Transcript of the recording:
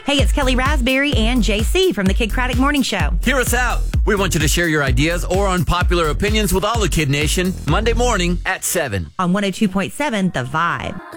Hey, it's Kelly Raspberry and JC from the Kid Craddock Morning Show. Hear us out. We want you to share your ideas or unpopular opinions with all the Kid Nation Monday morning at 7 on 102.7 The Vibe.